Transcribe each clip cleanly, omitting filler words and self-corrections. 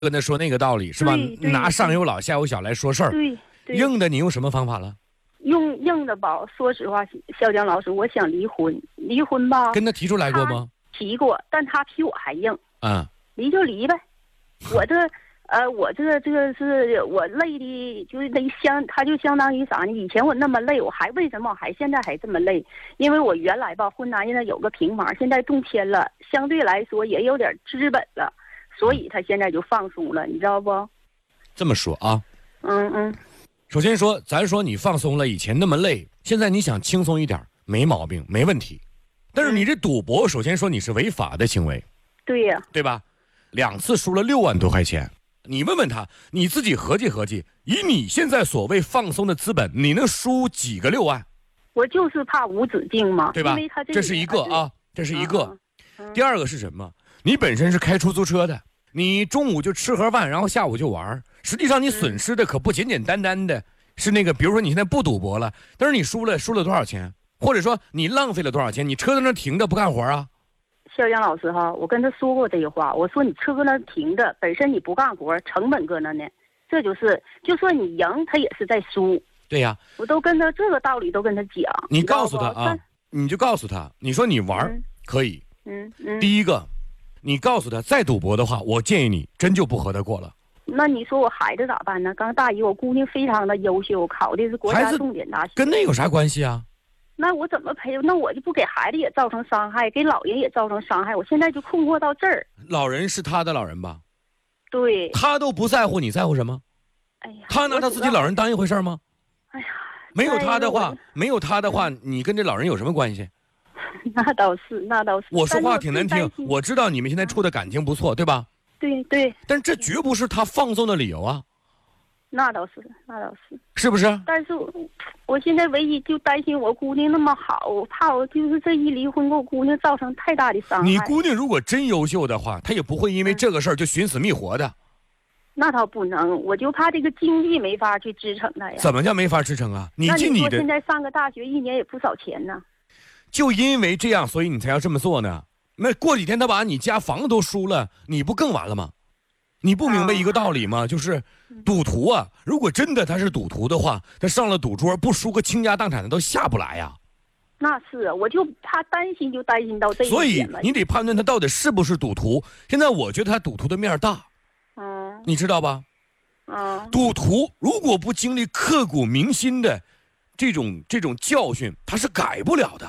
跟他说那个道理是吧？拿上有老下有小来说事儿。 对。 硬的你用什么方法了？ 用硬的吧。说实话，小江老师，我想离婚。离婚吧。 跟他提出来过吗？ 提过，但他比我还硬。离就离呗。我这是我累的，就是他就相当于啥呢？以前我那么累，为什么我还现在还这么累？因为我原来吧，浑南现在有个平房，现在动迁了，相对来说也有点资本了，所以他现在就放松了，你知道不？ 这么说啊。首先说，咱说你放松了，以前那么累，现在你想轻松一点，没毛病，没问题。但是你这赌博，首先说你是违法的行为。 对呀。 对吧？2次输了6万多块钱，你问问他，你自己合计合计，以你现在所谓放松的资本，你能输几个6万？ 我就是怕无止境嘛， 对吧？ 因为他这是一个啊，这是一个。第二个是什么？你本身是开出租车的，你中午就吃盒饭，然后下午就玩，实际上你损失的可不简简单单的是那个，比如说你现在不赌博了，但是你输了多少钱？或者说你浪费了多少钱？你车在那停着不干活啊？ 肖江老师哈，我跟他说过这个话，我说你车搁那停着，本身你不干活，成本搁那呢，这就说你赢，他也是在输。 对呀， 我都跟他这个道理都跟他讲。 你告诉他啊，你就告诉他，你说你玩可以。第一个，你告诉他，再赌博的话，我建议你真就不和他过了。 那你说我孩子咋办呢？刚大一，我姑娘非常的优秀，考的是国家重点大学。 跟那有啥关系啊？ 那我怎么赔？那我就不给孩子也造成伤害，给老人也造成伤害。我现在就困惑到这儿。 老人是他的老人吧？ 对。 他都不在乎，你在乎什么？ 哎呀， 他拿他自己老人当一回事吗？ 哎呀， 没有他的话，你跟这老人有什么关系？ 那倒是。 我说话挺难听，我知道你们现在处的感情不错，对吧？ 对。 但这绝不是他放纵的理由啊。 那倒是。 是不是？ 但是我现在唯一就担心我姑娘那么好，我怕我就是这一离婚给我姑娘造成太大的伤害。 你姑娘如果真优秀的话，她也不会因为这个事儿就寻死觅活的。 那倒不能，我就怕这个经济没法去支撑她呀。 怎么叫没法支撑啊？ 那你说现在上个大学1年也不少钱呢。 就因为这样，所以你才要这么做呢。那过几天他把你家房子都输了，你不更完了吗？你不明白一个道理吗？就是赌徒啊，如果真的他是赌徒的话，他上了赌桌不输个倾家荡产的都下不来呀。 那是，我就怕担心到这一点。 所以你得判断他到底是不是赌徒。现在我觉得他赌徒的面大，你知道吧？赌徒如果不经历刻骨铭心的这种教训，他是改不了的。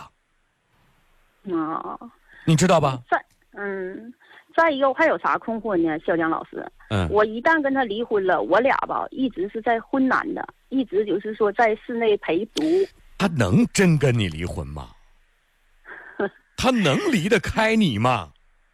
你知道吧？ 再一个，我还有啥困惑呢？肖江老师，我一旦跟他离婚了，我俩吧一直是在浑南的，一直就是说在市内陪读。 他能真跟你离婚吗？他能离得开你吗？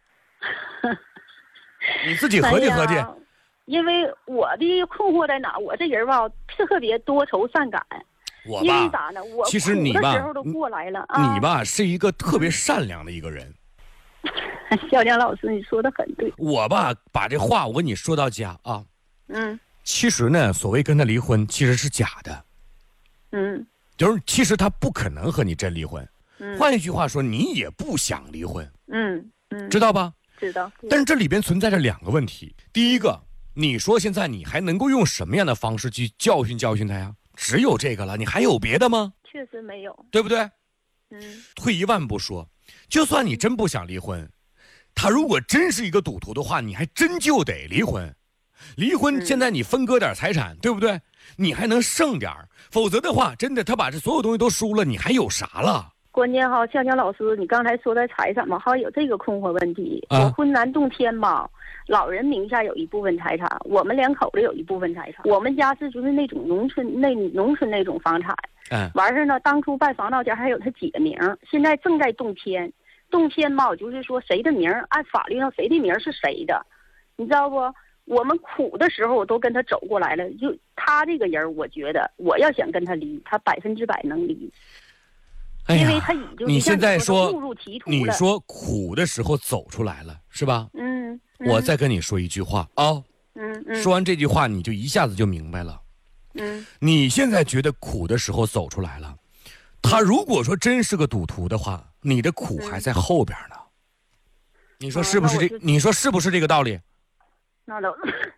你自己合计合计。 因为我的困惑在哪？我这人吧特别多愁善感。 我吧， 因为啥呢？我其实你吧， 苦的时候都过来了你吧是一个特别善良的一个人。 肖江老师，你说的很对。 我吧，把这话我跟你说到家啊。其实呢，所谓跟他离婚，其实是假的。就是其实他不可能和你真离婚。换一句话说，你也不想离婚。知道吧？ 知道。 但是这里边存在着2个问题。第一个，你说现在你还能够用什么样的方式去教训他呀？只有这个了，你还有别的吗？ 确实没有， 对不对？退一万步说，就算你真不想离婚，他如果真是一个赌徒的话，你还真就得离婚。离婚现在你分割点财产，对不对？你还能剩点，否则的话，真的他把这所有东西都输了，你还有啥了？ 关键哈，向江老师，你刚才说的财产嘛，还有这个困惑问题。我浑南动迁嘛，老人名下有一部分财产，我们2口子有一部分财产。我们家是就是那种农村那种房产。完事呢，当初办防盗家还有他姐名，现在正在动迁。动迁嘛，就是说谁的名按法律上谁的名是谁的，你知道不？我们苦的时候我都跟他走过来了，就他这个人，我觉得我要想跟他离，他100%能离。因为他已经你现在说误入歧途了。 你说苦的时候走出来了，是吧？我再跟你说一句话啊。说完这句话，你就一下子就明白了。你现在觉得苦的时候走出来了，他如果说真是个赌徒的话，你的苦还在后边呢。你说是不是这？你说是不是这个道理？ 那都